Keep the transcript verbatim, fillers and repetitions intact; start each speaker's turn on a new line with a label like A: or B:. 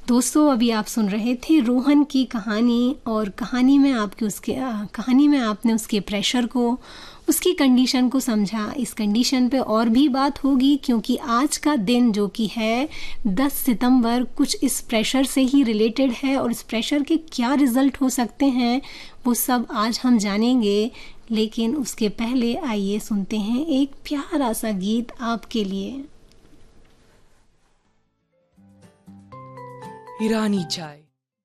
A: दोस्तों, अभी आप सुन रहे थे रोहन की कहानी, और कहानी में आपके उसके कहानी में आपने उसके प्रेशर को, उसकी कंडीशन को समझा। इस कंडीशन पे और भी बात होगी, क्योंकि आज का दिन जो कि है दस सितंबर कुछ इस प्रेशर से ही रिलेटेड है, और इस प्रेशर के क्या रिजल्ट हो सकते हैं वो सब आज हम जानेंगे। लेकिन उसके पहले आइए सुनते हैं एक प्यारा सा गीत आपके लिए।
B: ईरानी चाय